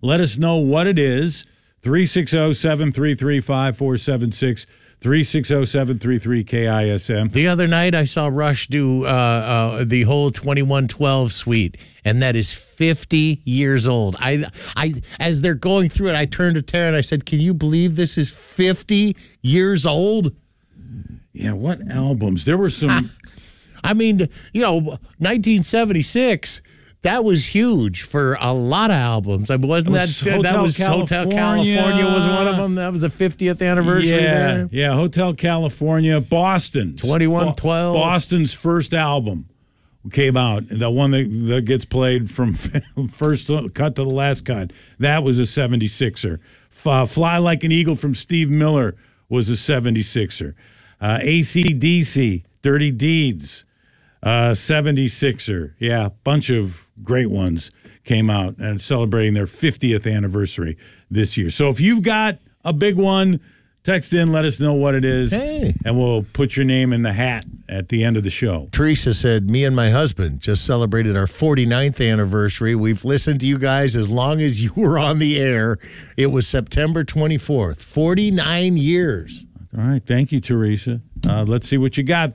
Let us know what it is. 360-733-5476. 360-733-KISM. The other night, I saw Rush do the whole 2112 suite, and that is 50 years old. I as they're going through it, I turned to Tara and I said, "Can you believe this is 50 years old?" Yeah, what albums? There were some. I mean, 1976. That was huge for a lot of albums. I mean, wasn't that Hotel California was one of them? That was the 50th anniversary there. Yeah, Hotel California, Boston. 2112. Boston's first album came out. The one that gets played from first cut to the last cut. That was a 76er. Fly Like an Eagle from Steve Miller was a 76er. AC/DC, Dirty Deeds. 76er. Yeah, bunch of great ones came out and celebrating their 50th anniversary this year. So if you've got a big one, text in, let us know what it is, and we'll put your name in the hat at the end of the show. Teresa said, me and my husband just celebrated our 49th anniversary. We've listened to you guys as long as you were on the air. It was September 24th, 49 years. All right. Thank you, Teresa. Let's see what you got.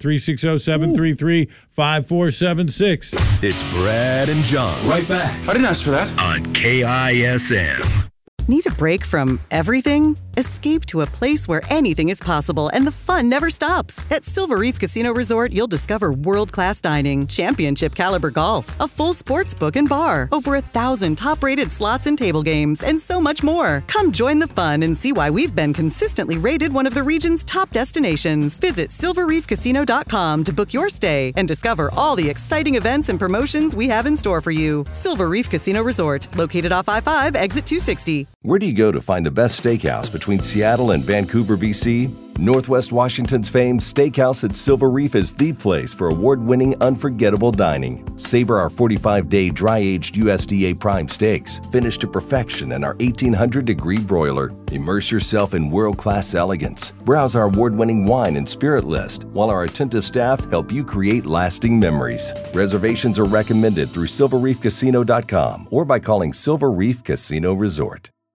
360-733-5476. It's Brad and John. Right back. I didn't ask for that. On KISM. Need a break from everything? Escape to a place where anything is possible and the fun never stops. At Silver Reef Casino Resort, you'll discover world-class dining, championship caliber golf, a full sports book and bar, over 1,000 top-rated slots and table games, and so much more. Come join the fun and see why we've been consistently rated one of the region's top destinations. Visit silverreefcasino.com to book your stay and discover all the exciting events and promotions we have in store for you. Silver Reef Casino Resort, located off I-5, exit 260. Where do you go to find the best steakhouse between Seattle and Vancouver, BC? Northwest Washington's famed Steakhouse at Silver Reef is the place for award-winning, unforgettable dining. Savor our 45-day dry-aged USDA prime steaks, finished to perfection in our 1,800-degree broiler. Immerse yourself in world-class elegance. Browse our award-winning wine and spirit list, while our attentive staff help you create lasting memories. Reservations are recommended through silverreefcasino.com or by calling Silver Reef Casino Resort.